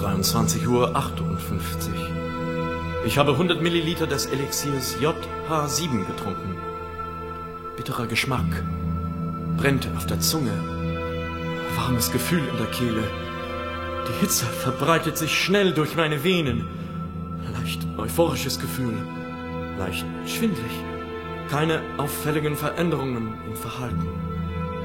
23:58 Uhr. Ich habe 100 Milliliter des Elixiers JH7 getrunken. Bitterer Geschmack, brennt auf der Zunge, warmes Gefühl in der Kehle. Die Hitze verbreitet sich schnell durch meine Venen. Leicht euphorisches Gefühl, leicht schwindlig. Keine auffälligen Veränderungen im Verhalten.